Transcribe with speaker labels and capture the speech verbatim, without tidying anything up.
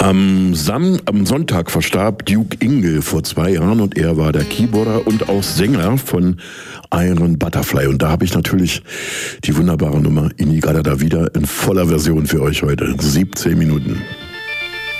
Speaker 1: Am, Sam am Sonntag verstarb Duke Ingle vor zwei Jahren und er war der Keyboarder und auch Sänger von Iron Butterfly. Und da habe ich natürlich die wunderbare Nummer In-A-Gadda-Da wieder in voller Version für euch heute. siebzehn Minuten.